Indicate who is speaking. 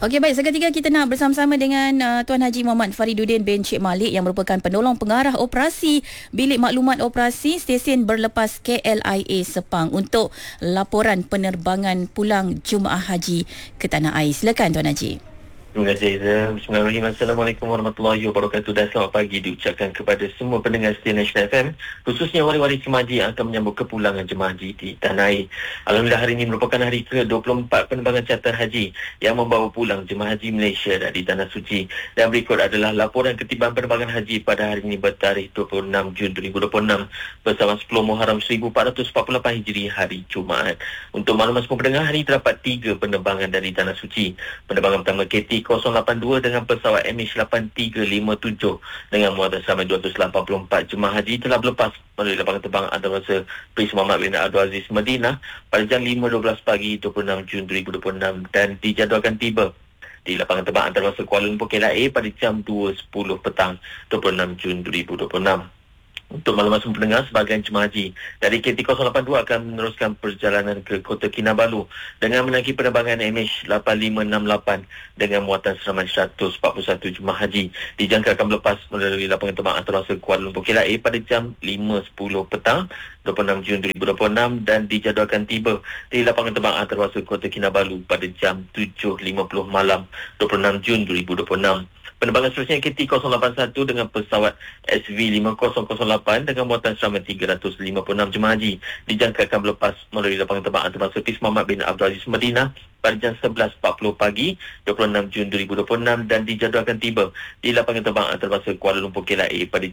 Speaker 1: Okey, baik. Seketika kita nak bersama-sama dengan Tuan Haji Muhammad Fariduddin bin Cik Malik yang merupakan penolong pengarah operasi Bilik Maklumat Operasi Stesen Berlepas KLIA Sepang untuk laporan penerbangan pulang Jemaah Haji ke Tanah Air. Silakan Tuan Haji.
Speaker 2: Terima kasih, Zah. Bismillahirrahmanirrahim. Assalamualaikum warahmatullahi wabarakatuh. Dan selamat pagi diucapkan kepada semua pendengar setia National FM, khususnya wali-wali jemaah haji yang akan menyambut kepulangan jemaah haji di Tanah Air. Alhamdulillah, hari ini merupakan hari ke-24 penerbangan charter haji yang membawa pulang jemaah haji Malaysia dari Tanah Suci. Dan berikut adalah laporan ketiban penerbangan haji pada hari ini bertarikh 26 Jun 2026 bersama 10 Muharram 1448 Hijri, hari Jumaat. Untuk maklumat semua pendengar, hari ini terdapat 3 penerbangan dari Tanah Suci. Penerbangan pertama KT 082 dengan pesawat MH8357 dengan muatan selama 284 jemaah haji telah berlepas melalui lapangan terbang antarabangsa Prince Muhammad bin Abdul Aziz Madinah pada jam 5.12 pagi 26 Jun 2026 dan dijadualkan tiba di lapangan terbang antarabangsa Kuala Lumpur KLIA pada jam 2.10 petang 26 Jun 2026. Untuk maklumat semua pendengar, sebahagian jemaah haji dari KT 082 akan meneruskan perjalanan ke Kota Kinabalu dengan menaiki penerbangan MH8568 dengan muatan seraman 141 jemaah haji. Dijangka akan berlepas melalui lapangan terbang antarabangsa Kuala Lumpur KLIA pada jam 5.10 petang 26 Jun 2026 dan dijadualkan tiba di lapangan terbang antarabangsa Kota Kinabalu pada jam 7.50 malam 26 Jun 2026. Penerbangan seterusnya KT 081 dengan pesawat SV5008 dengan muatan selama 356 jemaah haji dijangka akan berlepas melalui lapangan terbang antarabangsa Prince Muhammad bin Abdul Aziz Madinah pada jam 11.40 pagi 26 Jun 2026 dan dijadualkan tiba di lapangan terbang antarabangsa Kuala Lumpur KLIA pada